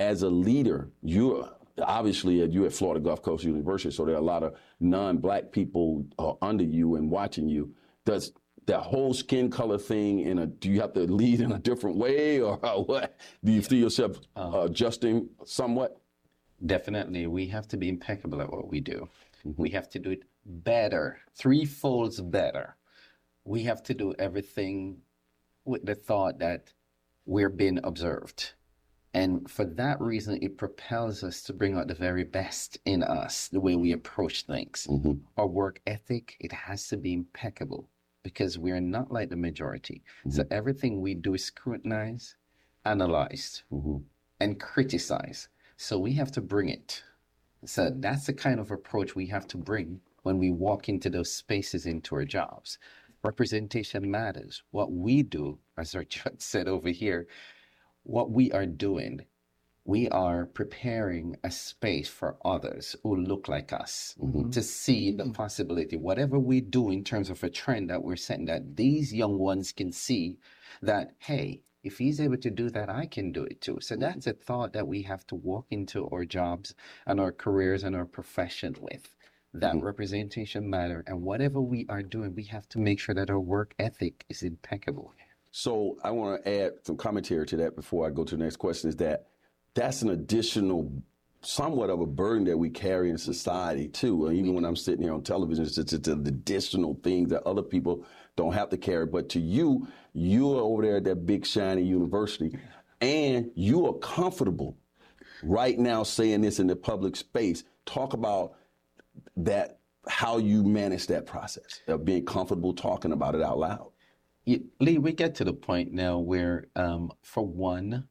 as a leader, you're at Florida Gulf Coast University, so there are a lot of non-black people under you and watching you. Does that whole skin color thing do you have to lead in a different way, or what? Do you feel yourself adjusting somewhat? Definitely. We have to be impeccable at what we do. Mm-hmm. We have to do it better, threefolds better. We have to do everything with the thought that we're being observed. And for that reason, it propels us to bring out the very best in us, the way we approach things. Mm-hmm. Our work ethic, it has to be impeccable because we are not like the majority. Mm-hmm. So everything we do is scrutinized, analyzed, mm-hmm. and criticized. So we have to bring it. So that's the kind of approach we have to bring when we walk into those spaces, into our jobs. Representation matters. What we do, as our judge said over here, what we are doing, we are preparing a space for others who look like us mm-hmm. to see the possibility. Whatever we do in terms of a trend that we're setting, that these young ones can see that, hey, if he's able to do that, I can do it too. So that's a thought that we have to walk into our jobs and our careers and our profession with. That mm-hmm. representation matter. And whatever we are doing, we have to make sure that our work ethic is impeccable. So I want to add some commentary to that before I go to the next question, is that's an additional, somewhat of a burden that we carry in society too. Even when I'm sitting here on television, it's an additional thing that other people don't have to carry. But to you, you're over there at that big shiny university, and you are comfortable right now saying this in the public space. Talk about that, how you manage that process of being comfortable talking about it out loud. Lee, we get to the point now where, for one,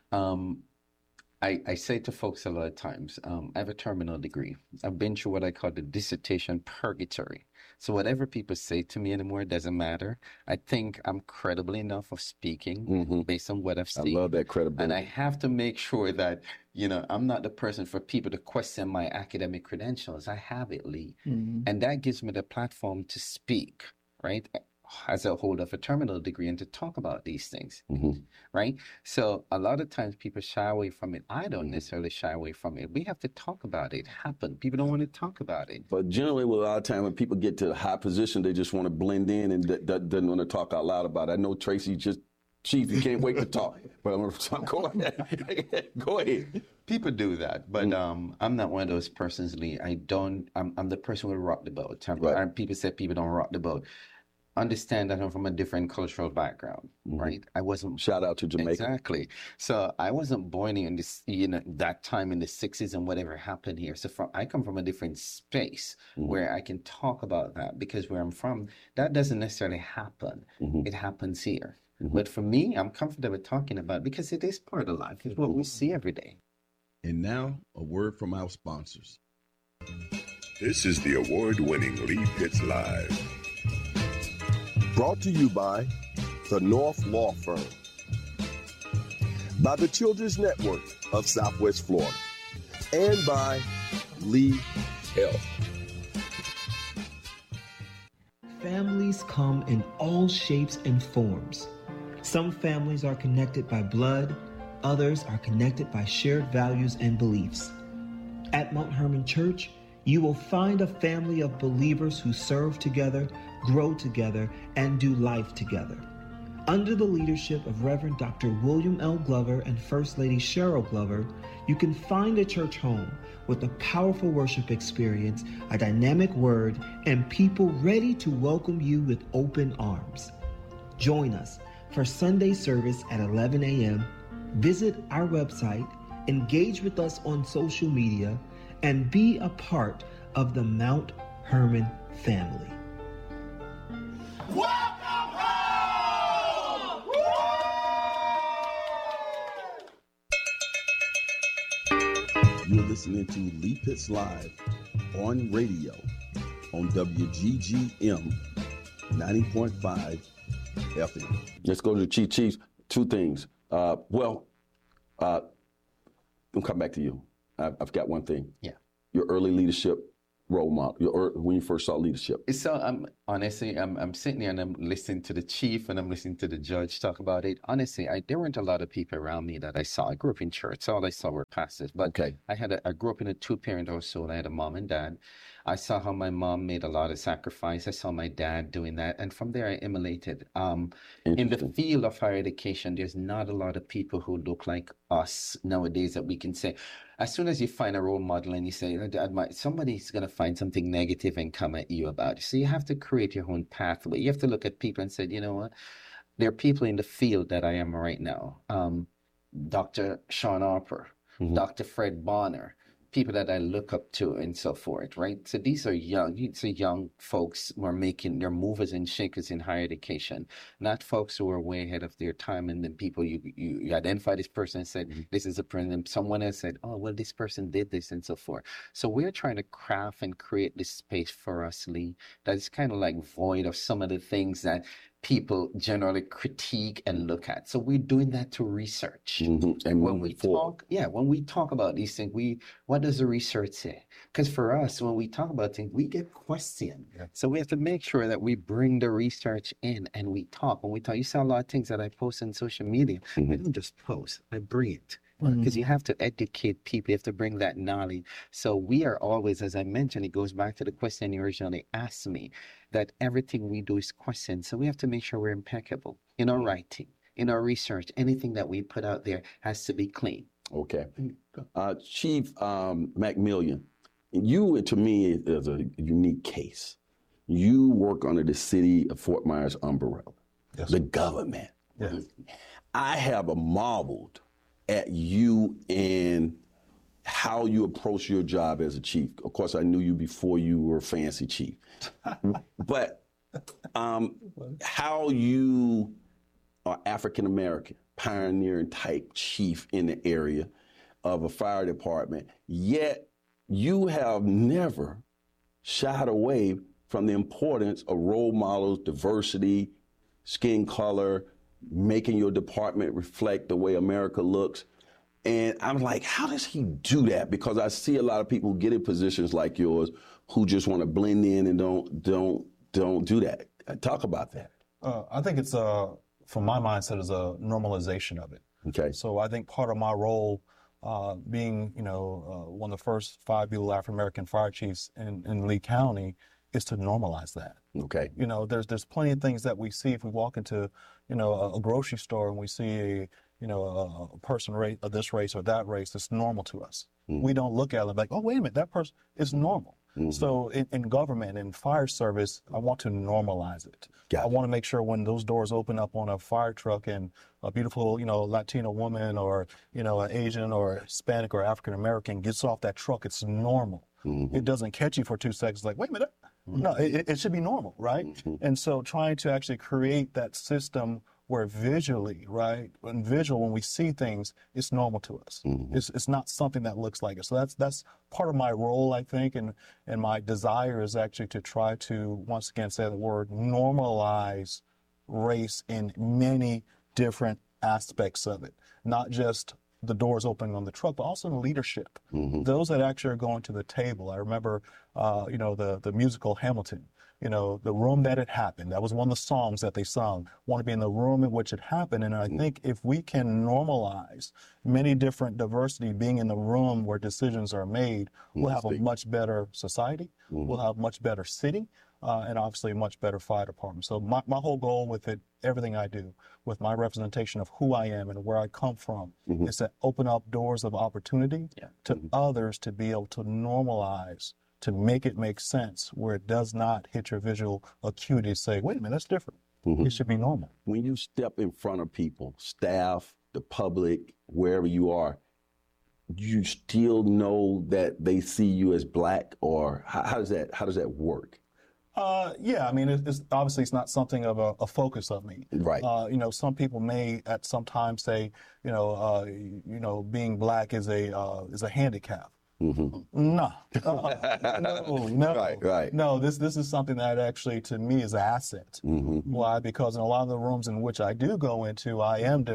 I say to folks a lot of times, I have a terminal degree. I've been through what I call the dissertation purgatory. So whatever people say to me anymore, it doesn't matter. I think I'm credible enough of speaking mm-hmm. based on what I've seen. I love that credibility. And I have to make sure that, I'm not the person for people to question my academic credentials. I have it, Lee. Mm-hmm. And that gives me the platform to speak, right? As a holder of a terminal degree and to talk about these things, mm-hmm. right? So a lot of times people shy away from it. I don't necessarily shy away from it. We have to talk about it. It happened. People don't want to talk about it. But generally, a lot of time when people get to a high position, they just want to blend in and doesn't want to talk out loud about it. I know Tracy just, Chief, you can't wait to talk. But go ahead. Go ahead. People do that, but I'm not one of those persons, Lee. I'm the person who rock the boat. Right. People say people don't rock the boat. Understand that I'm from a different cultural background, mm-hmm. right? I wasn't. Shout out to Jamaica. Exactly. So I wasn't born in this, that time in the 60s and whatever happened here. So I come from a different space mm-hmm. where I can talk about that, because where I'm from, that doesn't necessarily happen. Mm-hmm. It happens here. Mm-hmm. But for me, I'm comfortable talking about it because it is part of life. It's what we see every day. And now, a word from our sponsors. This is the award-winning Lee Pitts Live. Brought to you by the North Law Firm, by the Children's Network of Southwest Florida, and by Lee Health. Families come in all shapes and forms. Some families are connected by blood, others are connected by shared values and beliefs. At Mount Hermon Church, you will find a family of believers who serve together, grow together, and do life together. Under the leadership of Reverend Dr. William L. Glover and First Lady Cheryl Glover, you can find a church home with a powerful worship experience, a dynamic word, and people ready to welcome you with open arms. Join us for Sunday service at 11 a.m. Visit our website, engage with us on social media, and be a part of the Mount Hermon family. Welcome home! You're listening to Lee Pitts Live on radio on WGGM 90.5 FM. Let's go to the Chief. Two things. I'll come back to you. I've got one thing. Yeah. Your early leadership role model, when you first saw leadership. So Honestly, I'm sitting here and I'm listening to the chief and I'm listening to the judge talk about it. Honestly, there weren't a lot of people around me that I saw. I grew up in church, so all I saw were pastors. But Okay. I grew up in a two-parent household. I had a mom and dad. I saw how my mom made a lot of sacrifice. I saw my dad doing that, and from there I emulated. In the field of higher education, there's not a lot of people who look like us nowadays that we can say. As soon as you find a role model and you say, somebody's going to find something negative and come at you about it. So you have to create your own pathway. You have to look at people and say, you know what? There are people in the field that I am right now. Dr. Sean Harper, Dr. Fred Bonner, people that I look up to and so forth, right? So these are young folks who are making their movers and shakers in higher education, not folks who are way ahead of their time. And then people, you identify this person and said, this is a person. And someone else said, oh, well, this person did this and so forth. So we're trying to craft and create this space for us, Lee, that is kind of like void of some of the things that people generally critique and look at. So we're doing that to research. And when we talk about these things, what does the research say? Because for us, when we talk about things, we get questioned. Yeah. So we have to make sure that we bring the research in and we talk. When we talk, you saw a lot of things that I post on social media. I don't just post, I bring it. Because you have to educate people, you have to bring that knowledge. So we are always, as I mentioned, it goes back to the question you originally asked me, that everything we do is questioned. So we have to make sure we're impeccable in our writing, in our research. Anything that we put out there has to be clean. Okay. Chief McMillian, you, to me, is a unique case. You work under the city of Fort Myers umbrella, the government. Yes. I have marveled at you and how you approach your job as a chief. Of course, I knew you before you were a fancy chief. But how you are African-American, pioneering type chief in the area of a fire department, yet you have never shied away from the importance of role models, diversity, skin color, making your department reflect the way America looks. And I'm like, how does he do that? Because I see a lot of people get in positions like yours who just want to blend in and don't do that. Talk about that. I think it's from my mindset, is a normalization of it. Okay. So I think part of my role, being one of the first 5 Beale African-American fire chiefs in Lee County, is to normalize that. Okay. There's plenty of things that we see if we walk into, a grocery store and we see a person of this race or that race. It's normal to us. We don't look at it like, oh, wait a minute, that person is normal. So in government and fire service, I want to normalize it. I want to make sure when those doors open up on a fire truck and a beautiful, Latino woman or, an Asian or Hispanic or African American gets off that truck, it's normal. It doesn't catch you for 2 seconds like, wait a minute. No, it should be normal, right? And so trying to actually create that system where visually, right, and visual, when we see things, it's normal to us. It's not something that looks like it. So that's part of my role, I think, and my desire is actually to try to, once again, say the word, normalize race in many different aspects of it, not just the doors opening on the truck, but also in leadership. Those that actually are going to the table. I remember, the musical Hamilton. The room that it happened. That was one of the songs that they sung. Want to be in the room in which it happened. And I think if we can normalize many different diversity being in the room where decisions are made, we'll have a much better society. We'll have much better city, and obviously a much better fire department. So my whole goal with it, everything I do, with my representation of who I am and where I come from, is to open up doors of opportunity to others to be able to normalize, to make it make sense, where it does not hit your visual acuity, say, wait a minute, that's different. It should be normal. When you step in front of people, staff, the public, wherever you are, you still know that they see you as Black, or how does that work? Yeah, I mean, it's obviously it's not something of a focus of me. Right. Some people may at some time say, being Black is a handicap. No. Right. No, this is something that actually, to me, is an asset. Why? Because in a lot of the rooms in which I do go into, I am different.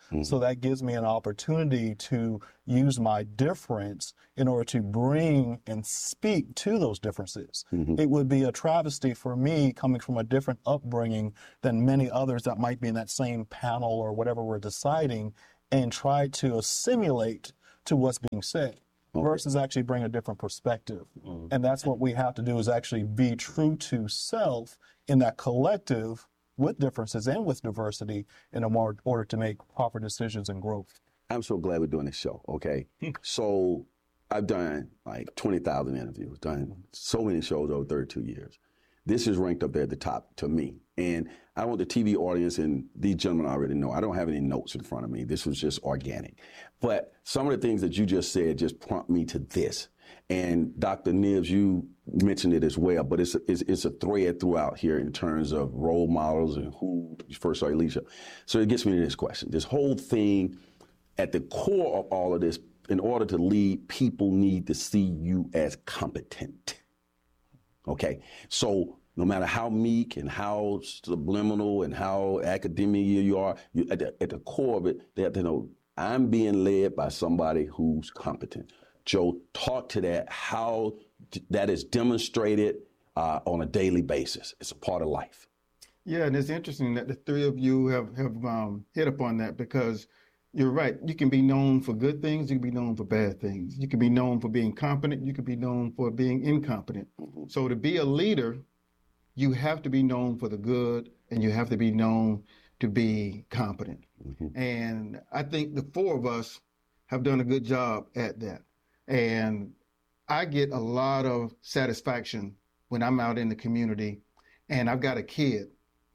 So that gives me an opportunity to use my difference in order to bring and speak to those differences. It would be a travesty for me coming from a different upbringing than many others that might be in that same panel or whatever we're deciding and try to assimilate to what's being said versus actually bring a different perspective. And that's what we have to do, is actually be true to self in that collective with differences and with diversity in order to make proper decisions and growth. I'm so glad we're doing this show, okay? So I've done like 20,000 interviews, done so many shows over 32 years. This is ranked up there at the top to me. And I want the TV audience, and these gentlemen already know, I don't have any notes in front of me. This was just organic. But some of the things that you just said just prompt me to this. And Dr. Nibbs, you mentioned it as well, but it's a thread throughout here in terms of role models and who you first saw leadership. So it gets me to this question. This whole thing, at the core of all of this, in order to lead, people need to see you as competent. Okay, so no matter how meek and how subliminal and how academic you are, at the core of it, they have to know, I'm being led by somebody who's competent. Joe, talk to that, how that is demonstrated on a daily basis. It's a part of life. Yeah, and it's interesting that the three of you have hit upon that, because you're right. You can be known for good things. You can be known for bad things. You can be known for being competent. You can be known for being incompetent. So to be a leader, you have to be known for the good, and you have to be known to be competent. And I think the four of us have done a good job at that. And I get a lot of satisfaction when I'm out in the community and I've got a kid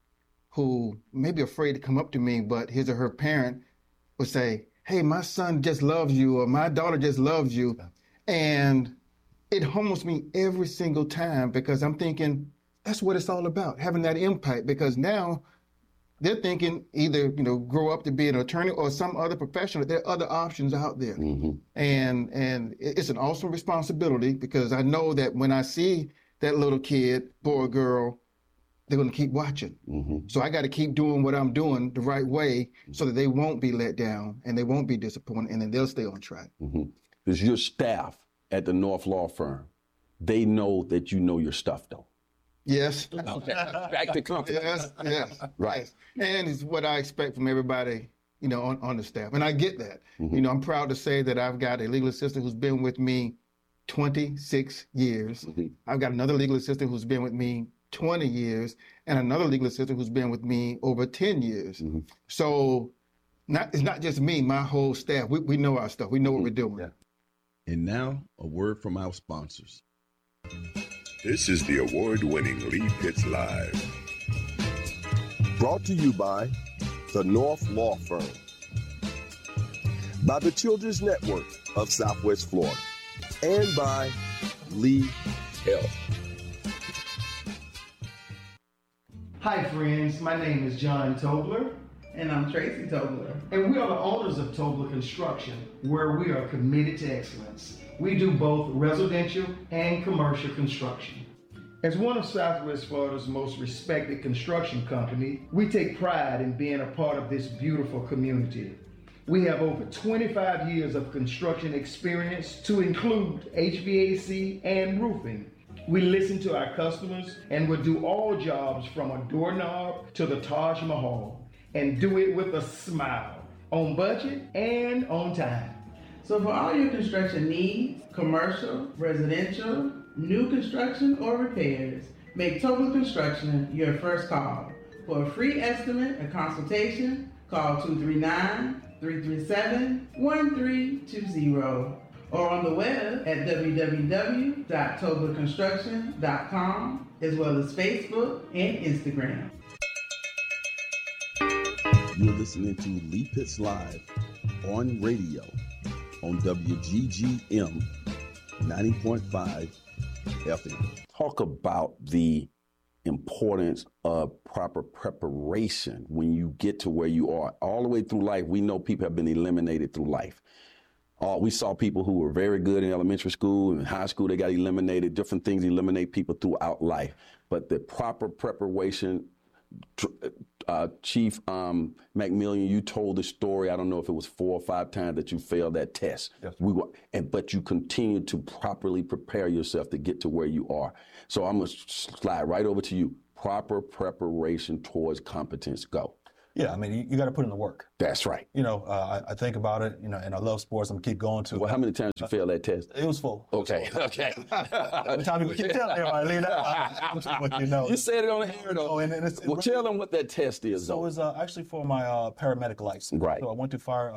who may be afraid to come up to me, but his or her parent would say, hey, my son just loves you, or my daughter just loves you. And it humbles me every single time, because I'm thinking, that's what it's all about, having that impact, because now they're thinking either, grow up to be an attorney or some other profession. There are other options out there. And it's an awesome responsibility, because I know that when I see that little kid, boy or girl, they're going to keep watching. So I got to keep doing what I'm doing the right way so that they won't be let down and they won't be disappointed, and then they'll stay on track. Because your staff at the North Law Firm, they know that you know your stuff, though. Yes. Back to confidence. Yes. Right. Yes. And it's what I expect from everybody, on the staff. And I get that. I'm proud to say that I've got a legal assistant who's been with me 26 years. I've got another legal assistant who's been with me 20 years, and another legal assistant who's been with me over 10 years. So it's not just me, my whole staff. We know our stuff. We know what we're doing. And now, a word from our sponsors. This is the award-winning Lee Pitts Live. Brought to you by the North Law Firm, by the Children's Network of Southwest Florida, and by Lee Health. Hi friends, my name is John Tobler. And I'm Tracy Tobler. And we are the owners of Tobler Construction, where we are committed to excellence. We do both residential and commercial construction. As one of Southwest Florida's most respected construction companies, we take pride in being a part of this beautiful community. We have over 25 years of construction experience, to include HVAC and roofing. We listen to our customers and will do all jobs from a doorknob to the Taj Mahal, and do it with a smile, on budget and on time. So for all your construction needs, commercial, residential, new construction, or repairs, make Tobler Construction your first call. For a free estimate and consultation, call 239-337-1320, or on the web at www.toblerconstruction.com, as well as Facebook and Instagram. You're listening to Lee Pitts Live on radio on WGGM 90.5 FM. Talk about the importance of proper preparation when you get to where you are. All the way through life, we know people have been eliminated through life. We saw people who were very good in elementary school and high school, they got eliminated. Different things eliminate people throughout life. But the proper preparation, Chief McMillian, you told the story, I don't know if it was 4 or 5 times that you failed that test. Yes. But you continue to properly prepare yourself to get to where you are. So I'm going to slide right over to you. Proper preparation towards competence. Go. Yeah, I mean, you got to put in the work. That's right. You know, I think about it, you know, and I love sports. I'm going to keep going to it. Well, how many times you failed that test? It was full. Okay. Every time you keep telling everybody, leave that. You know. You said it on the air, though. Oh, and well, tell them what that test is, though. So it's actually for my paramedic license. Right. So I went to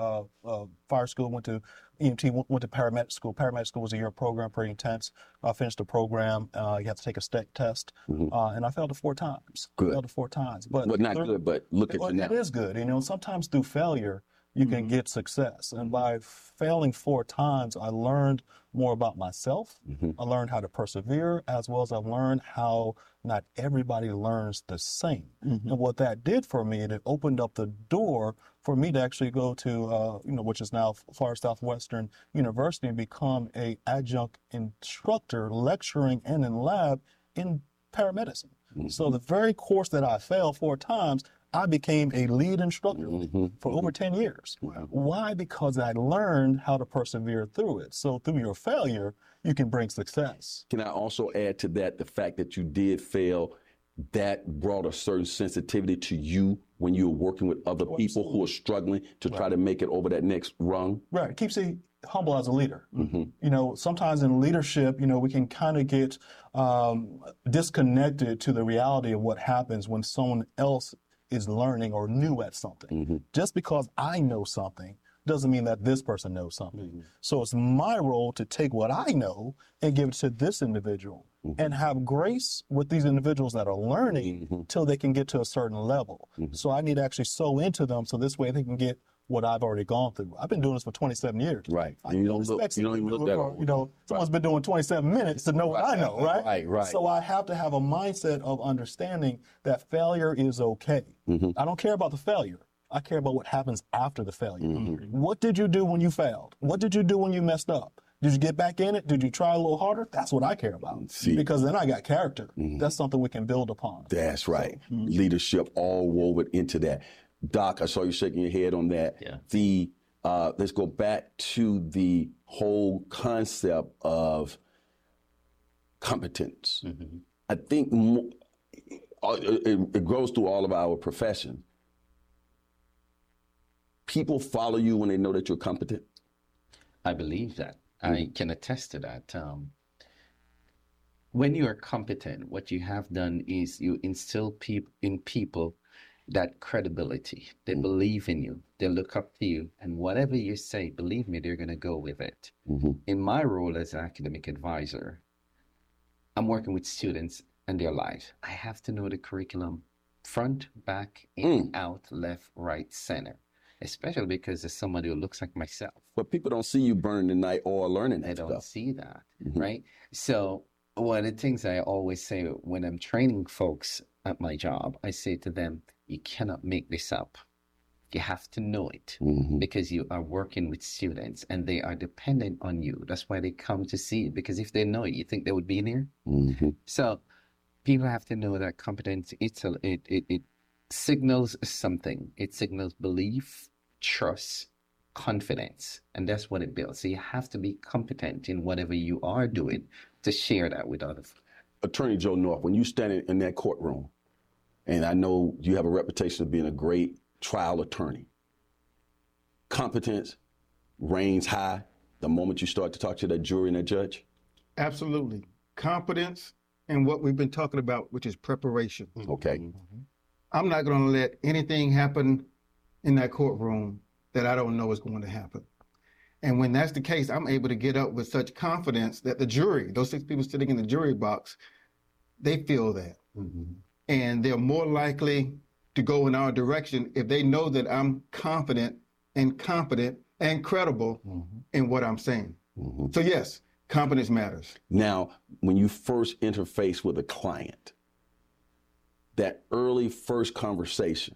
fire school, went to EMT, went to paramedic school. Paramedic school was a year program, pretty intense. I finished the program. You have to take a state test. And I failed it 4 times. Good. I failed it 4 times. But not good, but look at you now. It is good. You know, sometimes through failure, you can get success. And by failing 4 times, I learned more about myself. I learned how to persevere, as well as I learned how not everybody learns the same. And what that did for me, it opened up the door for me to actually go to, which is now Florida Southwestern University, and become a adjunct instructor, lecturing and in lab in paramedicine. So the very course that I failed 4 times, I became a lead instructor for over 10 years. Wow. Why? Because I learned how to persevere through it. So through your failure, you can bring success. Can I also add to that the fact that you did fail, that brought a certain sensitivity to you when you were working with other people who are struggling to try to make it over that next rung? Right. It keeps you humble as a leader. You know, sometimes in leadership, you know, we can kind of get disconnected to the reality of what happens when someone else is learning or new at something. Just because I know something doesn't mean that this person knows something. So it's my role to take what I know and give it to this individual and have grace with these individuals that are learning till they can get to a certain level. So I need to actually sow into them so this way they can get what I've already gone through. I've been doing this for 27 years. Right. And you don't even look that old. You know, someone's been doing 27 minutes to know what I know, right? Right. So I have to have a mindset of understanding that failure is okay. I don't care about the failure. I care about what happens after the failure. What did you do when you failed? What did you do when you messed up? Did you get back in it? Did you try a little harder? That's what I care about. Because then I got character. That's something we can build upon. That's right. Leadership all woven into that. Doc, I saw you shaking your head on that. Yeah. Let's go back to the whole concept of competence. I think it goes through all of our professions. People follow you when they know that you're competent? I believe that. I can attest to that. When you are competent, what you have done is you instill in people that credibility. They believe in you. They look up to you. And whatever you say, believe me, they're going to go with it. In my role as an academic advisor, I'm working with students and their lives. I have to know the curriculum front, back, in, out, left, right, center. Especially because there's somebody who looks like myself. But people don't see you burning the night or learning that They don't stuff. see that, right? So one of the things I always say when I'm training folks at my job, I say to them, you cannot make this up. You have to know it because you are working with students and they are dependent on you. That's why they come to see it, because if they know it, you think they would be in here? So people have to know that competence, it signals something. It signals belief, trust, confidence, and that's what it builds. So you have to be competent in whatever you are doing to share that with others. Attorney Joe North, when you stand in that courtroom, and I know you have a reputation of being a great trial attorney, competence reigns high the moment you start to talk to that jury and that judge? Absolutely. Competence and what we've been talking about, which is preparation. Okay. I'm not going to let anything happen in that courtroom that I don't know is going to happen. And when that's the case, I'm able to get up with such confidence that the jury, those 6 people sitting in the jury box, they feel that. And they're more likely to go in our direction if they know that I'm confident and competent and credible in what I'm saying. So yes, competence matters. Now, when you first interface with a client, that early first conversation,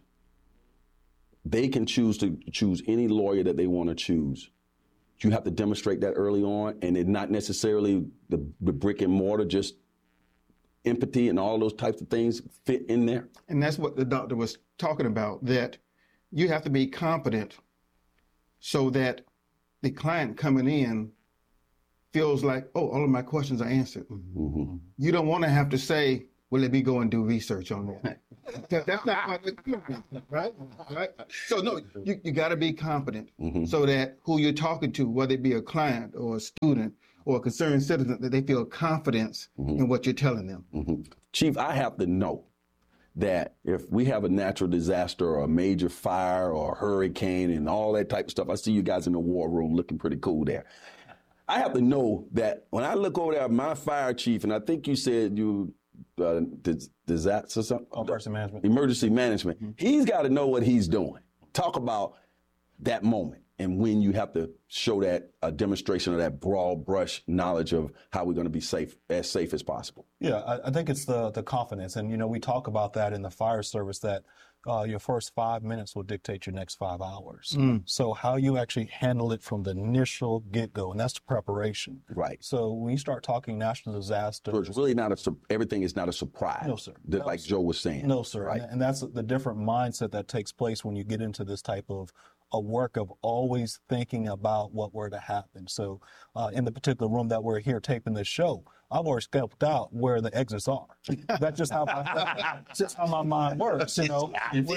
they can choose to choose any lawyer that they want to choose. You have to demonstrate that early on, and it's not necessarily the brick and mortar, just empathy and all those types of things fit in there? And that's what the doctor was talking about, that you have to be competent so that the client coming in feels like, oh, all of my questions are answered. Mm-hmm. You don't want to have to say, well, let me go and do research on that. That's not what it's doing, right? So no, you got to be competent so that who you're talking to, whether it be a client or a student or a concerned citizen, that they feel confidence in what you're telling them. Chief, I have to know that if we have a natural disaster or a major fire or a hurricane and all that type of stuff, I see you guys in the war room looking pretty cool there. I have to know that when I look over there at my fire chief, and I think you said you disaster something? Emergency management. He's got to know what he's doing. Talk about that moment and when you have to show that a demonstration of that broad brush knowledge of how we're going to be safe as possible. Yeah, I think it's the confidence. And, you know, we talk about that in the fire service, that your first 5 minutes will dictate your next 5 hours. So how you actually handle it from the initial get-go, and that's the preparation. Right. So when you start talking national disaster. So it's really not everything is not a surprise. No, sir. Like Joe was saying. No, sir. Right. And that's the different mindset that takes place when you get into this type of a work of always thinking about what were to happen. So in the particular room that we're here taping this show, I've already scoped out where the exits are. That's just how my mind works, you know.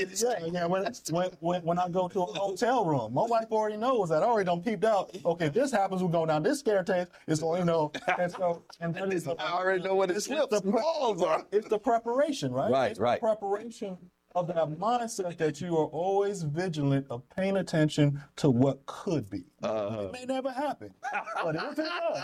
When I go to a hotel room, my wife already knows that. I already done peeped out. Okay, if this happens, we're going down this staircase. It's going, you know, and that is. I already know what it's walls are. It's the preparation, right? Right, it's right. The preparation of that mindset that you are always vigilant of paying attention to what could be. It may never happen, but if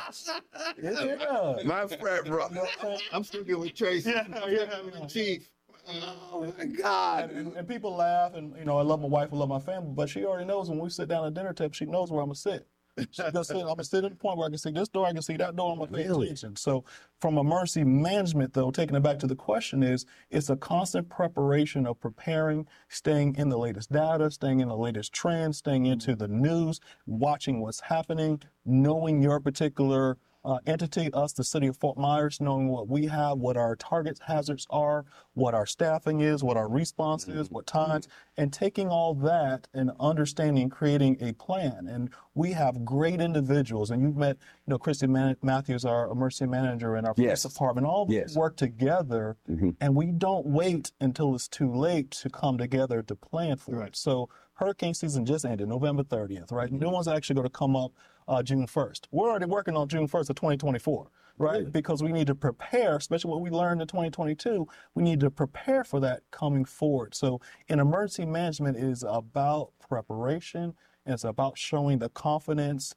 it does, My friend, bro. You know what I'm saying? I'm speaking with Tracy. Chief. Oh my God. And people laugh, and you know, I love my wife, I love my family, but she already knows when we sit down at dinner table, she knows where I'm gonna sit. I'm gonna sit at the point where I can see this door, I can see that door, I'm gonna pay attention. So from emergency management, though, taking it back to the question, it's a constant preparation of preparing, staying in the latest data, staying in the latest trends, staying into the news, watching what's happening, knowing your particular entity, us, the city of Fort Myers, knowing what we have, what our target hazards are, what our staffing is, what our response is, what times, and taking all that and understanding, creating a plan. And we have great individuals, and you've met, you know, Christy Matthews, our emergency manager in our police department, all work together, and we don't wait until it's too late to come together to plan for it. So hurricane season just ended, November 30th, right? New one's actually going to come up June 1st. We're already working on June 1st of 2024, right? Really? Because we need to prepare, especially what we learned in 2022, we need to prepare for that coming forward. So in emergency management is about preparation, and it's about showing the confidence,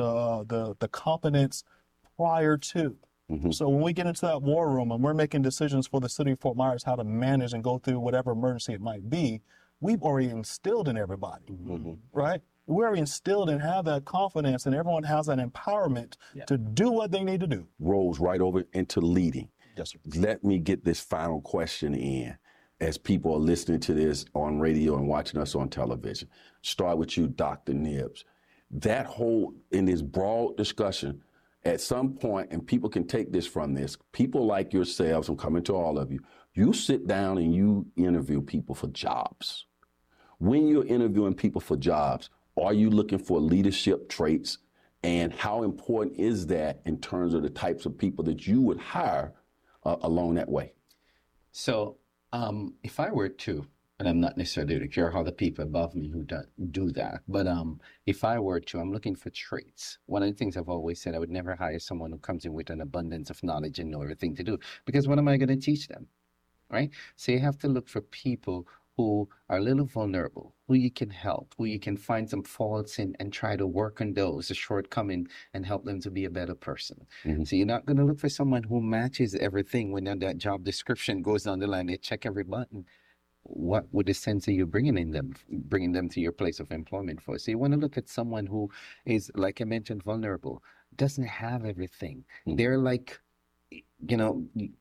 the competence prior to. So when we get into that war room and we're making decisions for the city of Fort Myers how to manage and go through whatever emergency it might be, we've already instilled in everybody, right? We're already instilled and have that confidence, and everyone has that empowerment to do what they need to do. Rolls right over into leading. Yes, sir. Let me get this final question in as people are listening to this on radio and watching us on television. Start with you, Dr. Nibbs. That whole, in this broad discussion, at some point, and people can take this from this, people like yourselves, I'm coming to all of you, you sit down and you interview people for jobs. When you're interviewing people for jobs, are you looking for leadership traits? And how important is that in terms of the types of people that you would hire along that way? So if I were to, and I'm not necessarily to care how the people above me who do that, but if I were to, I'm looking for traits. One of the things I've always said, I would never hire someone who comes in with an abundance of knowledge and know everything to do, because what am I going to teach them, right? So you have to look for people who are a little vulnerable, who you can help, who you can find some faults in and try to work on those, the shortcoming, and help them to be a better person. So you're not going to look for someone who matches everything when that job description goes down the line, they check every button. What would the sense of you bringing them to your place of employment for? So you want to look at someone who is, like I mentioned, vulnerable, doesn't have everything. They're like, you know,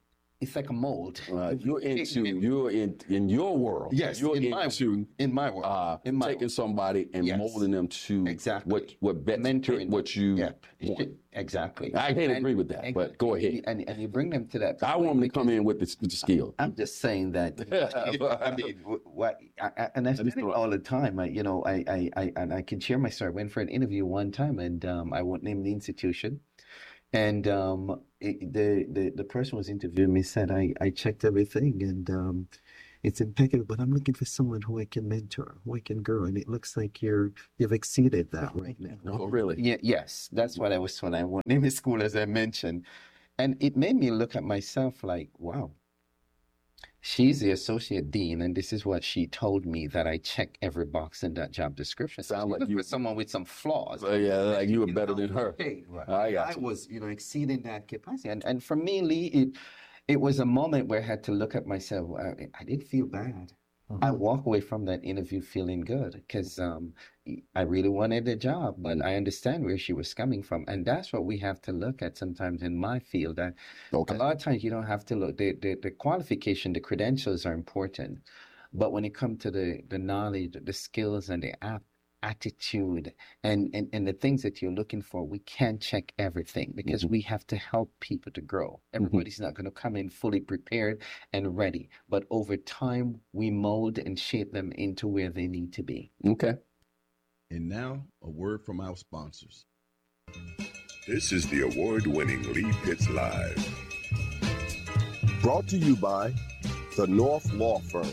it's like a mold. You're in your world. Yes, you're in my world. Taking somebody and molding them to what mentoring what you want. Exactly. I can't agree with that, but go ahead. And you bring them to that. I want them to come in with the skill. I'm just saying that. I mean, and I say it all the time. I can share my story. I went for an interview one time, and I won't name the institution. And the person was interviewing me said, I checked everything and it's impeccable, but I'm looking for someone who I can mentor, who I can grow. And it looks like you've exceeded that right now. Oh, really? Yeah, yes. That's what I was told. I won't name the school, as I mentioned. And it made me look at myself like, wow. She's the associate dean, and this is what she told me, that I check every box in that job description. Sound like you were someone with some flaws. Yeah, like you were better than her. Hey, right. I was, exceeding that capacity. And for me, Lee, it was a moment where I had to look at myself. I didn't feel bad. I walk away from that interview feeling good because I really wanted the job, but I understand where she was coming from. And that's what we have to look at sometimes in my field. That a lot of times you don't have to look. The qualification, the credentials are important. But when it comes to the knowledge, the skills, and the attitude and the things that you're looking for, we can't check everything because we have to help people to grow. Everybody's not going to come in fully prepared and ready, but over time we mold and shape them into where they need to be. Okay. And now a word from our sponsors. This is the award-winning Lee Pitts Live. Brought to you by the North Law Firm,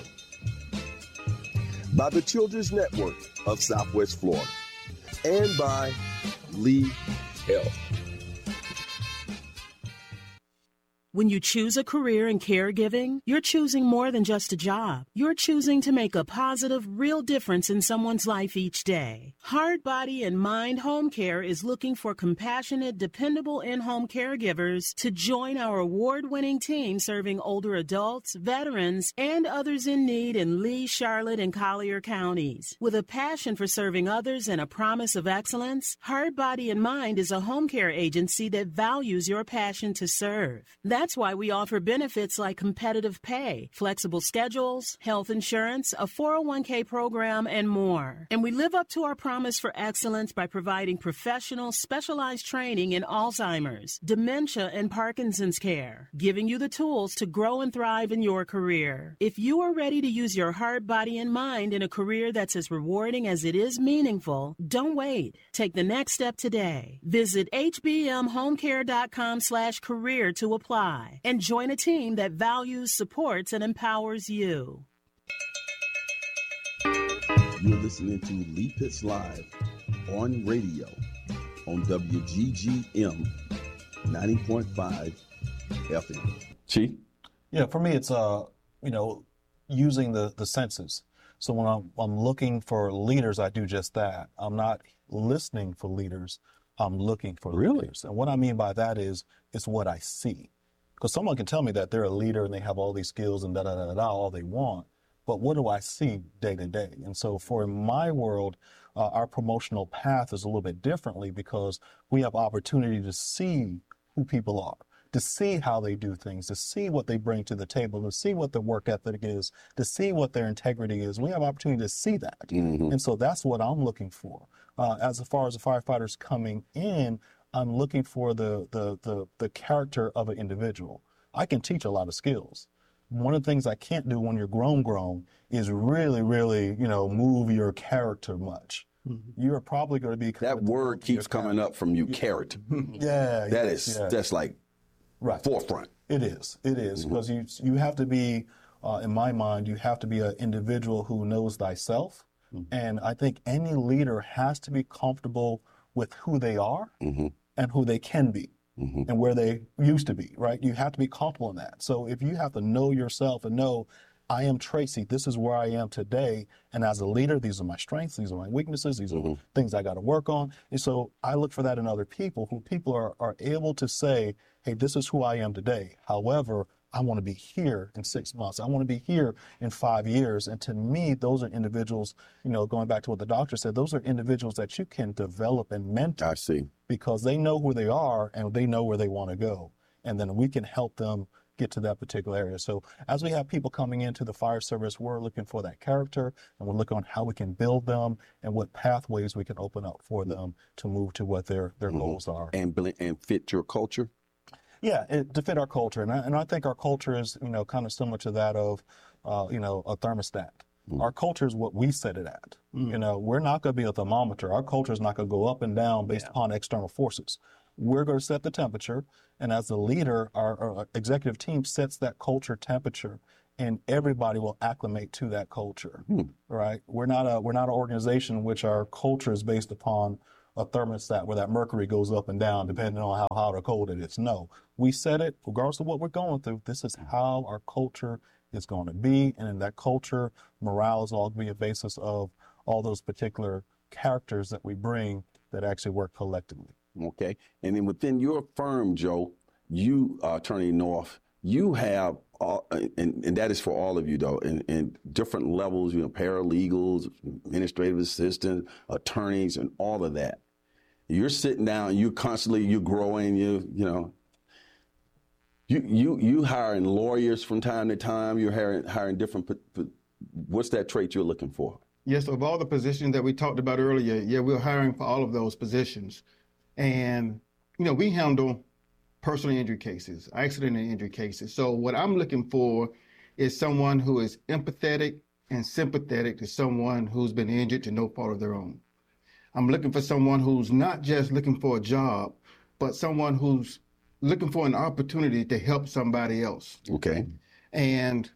by the Children's Network of Southwest Florida, and by Lee Health. When you choose a career in caregiving, you're choosing more than just a job. You're choosing to make a positive, real difference in someone's life each day. Heart, Body, and Mind Home Care is looking for compassionate, dependable in-home caregivers to join our award-winning team serving older adults, veterans, and others in need in Lee, Charlotte, and Collier counties. With a passion for serving others and a promise of excellence, Heart, Body, and Mind is a home care agency that values your passion to serve. That's why we offer benefits like competitive pay, flexible schedules, health insurance, a 401k program, and more. And we live up to our promise for excellence by providing professional, specialized training in Alzheimer's, dementia, and Parkinson's care, giving you the tools to grow and thrive in your career. If you are ready to use your heart, body, and mind in a career that's as rewarding as it is meaningful, don't wait. Take the next step today. Visit hbmhomecare.com/career to apply. And join a team that values, supports, and empowers you. You're listening to Lee Pitts Live on radio on WGGM 90.5 FM. Chief? Yeah, for me, it's using the senses. So when I'm looking for leaders, I do just that. I'm not listening for leaders. I'm looking for leaders. And what I mean by that is it's what I see. Because someone can tell me that they're a leader and they have all these skills and all they want. But what do I see day to day? And so for my world, our promotional path is a little bit differently because we have opportunity to see who people are, to see how they do things, to see what they bring to the table, to see what their work ethic is, to see what their integrity is. We have opportunity to see that. And so that's what I'm looking for. As far as the firefighters coming in, I'm looking for the character of an individual. I can teach a lot of skills. One of the things I can't do when you're grown is really, move your character much. You're probably going to be... That word keeps coming up from you, character. That's like forefront. It is because you have to be, in my mind, you have to be an individual who knows thyself. And I think any leader has to be comfortable with who they are and who they can be and where they used to be, right? You have to be comfortable in that. So if you have to know yourself and know, I am Tracy, this is where I am today, and as a leader, these are my strengths, these are my weaknesses, these are things I got to work on. And so I look for that in other people, who people are able to say, hey, this is who I am today. However, I want to be here in 6 months. I want to be here in 5 years. And to me, those are individuals, going back to what the doctor said, those are individuals that you can develop and mentor. I see. Because they know who they are and they know where they want to go. And then we can help them get to that particular area. So as we have people coming into the fire service, we're looking for that character, and we're looking on how we can build them and what pathways we can open up for them to move to what their goals are. And fit your culture? Yeah, to fit our culture. And I think our culture is, kind of similar to that of, a thermostat. Our culture is what we set it at. We're not going to be a thermometer. Our culture is not going to go up and down based upon external forces. We're going to set the temperature, and as the leader, our executive team sets that culture temperature, and everybody will acclimate to that culture. Right? We're not an organization in which our culture is based upon a thermostat where that mercury goes up and down depending on how hot or cold it is. No, we set it regardless of what we're going through. This is how our culture is going to be, and in that culture, morale is all going to be a basis of all those particular characters that we bring that actually work collectively. Okay, and then within your firm, Joe, you, Attorney North, you have, and that is for all of you though, in different levels, paralegals, administrative assistants, attorneys, and all of that. You're sitting down, you're growing, you hiring lawyers from time to time, you're hiring different, what's that trait you're looking for? Yes, of all the positions that we talked about earlier, we're hiring for all of those positions. And, we handle personal injury cases, accident and injury cases. So what I'm looking for is someone who is empathetic and sympathetic to someone who's been injured to no fault of their own. I'm looking for someone who's not just looking for a job, but someone who's looking for an opportunity to help somebody else. Okay. And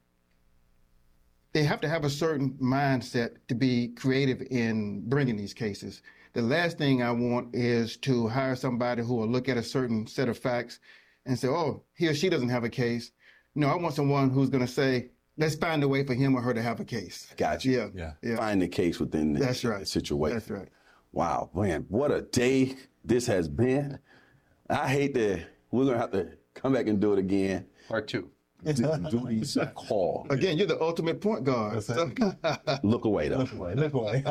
they have to have a certain mindset to be creative in bringing these cases. The last thing I want is to hire somebody who will look at a certain set of facts and say, oh, he or she doesn't have a case. No, I want someone who's going to say, let's find a way for him or her to have a case. Gotcha. Yeah. Find the case within the situation. That's right. Wow, man, what a day this has been. I hate that we're going to have to come back and do it again. Part 2. Do these calls. Again, you're the ultimate point guard. Look away, though. Look away.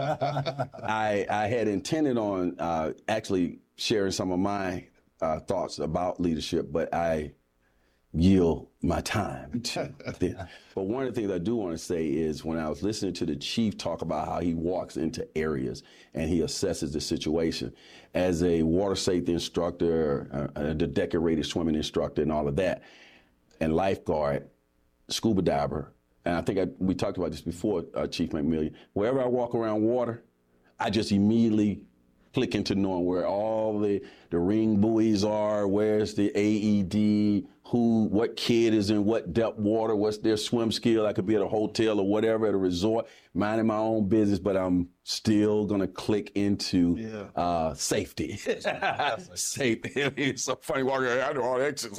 I had intended on actually sharing some of my thoughts about leadership, but I yield my time to them. But one of the things I do want to say is when I was listening to the chief talk about how he walks into areas and he assesses the situation, as a water safety instructor, the decorated swimming instructor and all of that, and lifeguard, scuba diver, and I think we talked about this before, Chief McMillian, wherever I walk around water, I just immediately click into knowing where all the ring buoys are, where's the AED, what kid is in what depth water, what's their swim skill. I could be at a hotel or whatever, at a resort, minding my own business, but I'm still going to click into safety. Safety. It's so funny walking around, I know all the exits.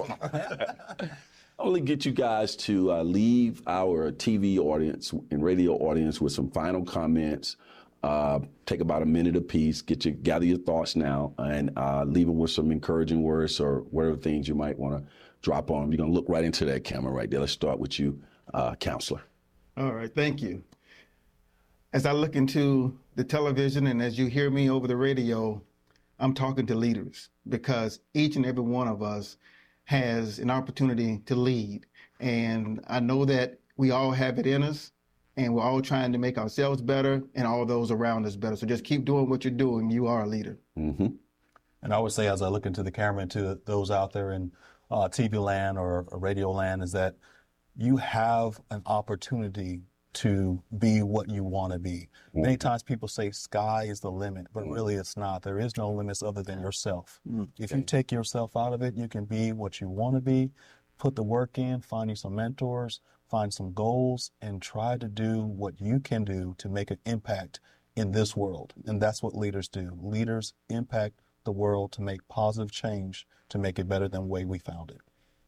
I only get you guys to leave our TV audience and radio audience with some final comments. Take about a minute apiece, gather your thoughts now, and leave them with some encouraging words or whatever things you might want to drop on. You're going to look right into that camera right there. Let's start with you, Counselor. All right, thank you. As I look into the television and as you hear me over the radio, I'm talking to leaders because each and every one of us has an opportunity to lead. And I know that we all have it in us, and we're all trying to make ourselves better and all those around us better. So just keep doing what you're doing. You are a leader. Mm-hmm. And I would say, as I look into the camera and to those out there in TV land or radio land, is that you have an opportunity to be what you want to be. Mm-hmm. Many times people say sky is the limit, but really it's not. There is no limits other than yourself. Mm-hmm. If you take yourself out of it, you can be what you want to be, put the work in, finding some mentors, find some goals, and try to do what you can do to make an impact in this world. And that's what leaders do. Leaders impact the world to make positive change, to make it better than the way we found it.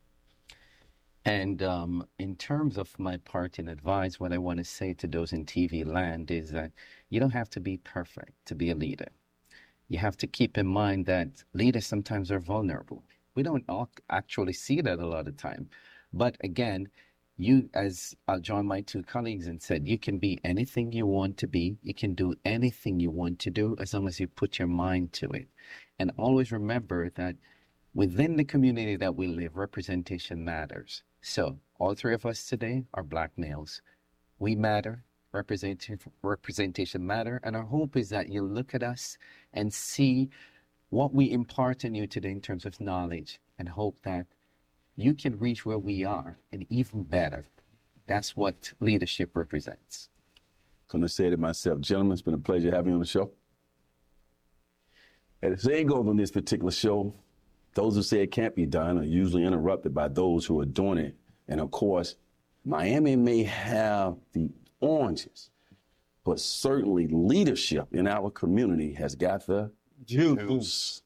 And in terms of my part in advice, what I want to say to those in TV land is that you don't have to be perfect to be a leader. You have to keep in mind that leaders sometimes are vulnerable. We don't actually see that a lot of time. But again, you, as I'll join my two colleagues and said, you can be anything you want to be. You can do anything you want to do as long as you put your mind to it. And always remember that within the community that we live, representation matters. So all three of us today are Black males. We matter. Representation matter. And our hope is that you look at us and see what we impart in you today in terms of knowledge, and hope that you can reach where we are and even better. That's what leadership represents. Couldn't have said it myself. Gentlemen, it's been a pleasure having you on the show. And as it goes on this particular show, those who say it can't be done are usually interrupted by those who are doing it. And of course, Miami may have the oranges, but certainly leadership in our community has got the juice.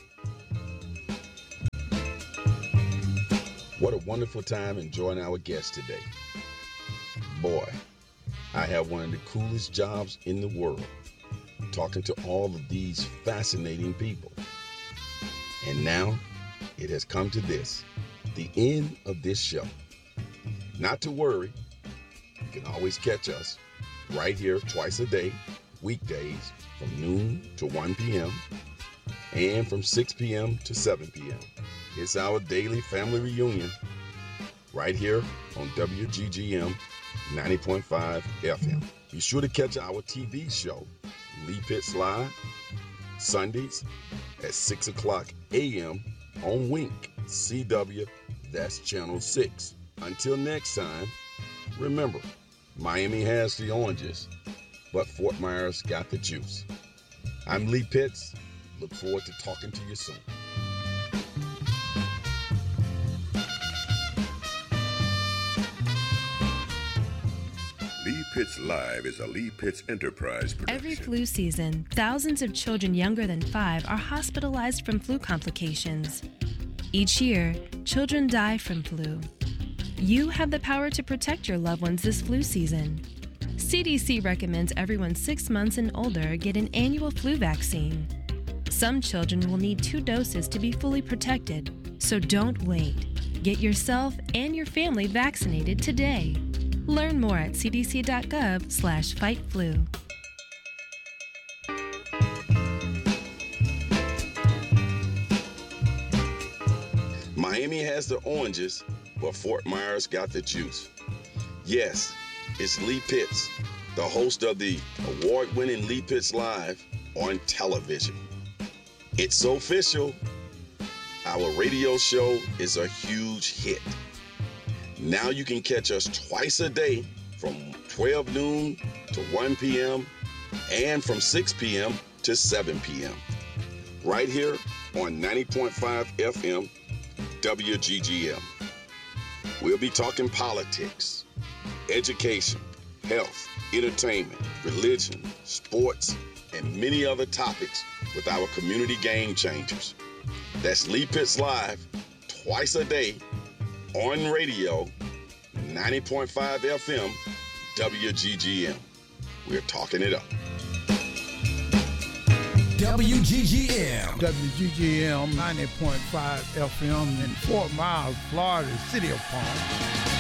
What a wonderful time enjoying our guest today. Boy, I have one of the coolest jobs in the world, talking to all of these fascinating people. And now it has come to this, the end of this show. Not to worry, you can always catch us right here twice a day, weekdays from noon to 1 p.m. and from 6 p.m. to 7 p.m. It's our daily family reunion right here on WGGM 90.5 FM. Be sure to catch our TV show, Lee Pitts Live, Sundays at 6 o'clock a.m. on Wink, CW, that's Channel 6. Until next time, remember, Miami has the oranges, but Fort Myers got the juice. I'm Lee Pitts. Look forward to talking to you soon. Lee Pitts Live is a Lee Pitts Enterprise production. Every flu season, thousands of children younger than 5 are hospitalized from flu complications. Each year, children die from flu. You have the power to protect your loved ones this flu season. CDC recommends everyone 6 months and older get an annual flu vaccine. Some children will need 2 doses to be fully protected, so don't wait. Get yourself and your family vaccinated today. Learn more at cdc.gov/fightflu. Miami has the oranges, but Fort Myers got the juice. Yes, it's Lee Pitts, the host of the award-winning Lee Pitts Live on television. It's so official. Our radio show is a huge hit. Now you can catch us twice a day from 12 noon to 1 p.m. and from 6 p.m. to 7 p.m. right here on 90.5 FM WGGM. We'll be talking politics, education, health, entertainment, religion, sports, and many other topics with our community game changers. That's Lee Pitts Live twice a day on radio, 90.5 FM, WGGM. We're talking it up. WGGM 90.5 FM in Fort Myers, Florida, City of Palm.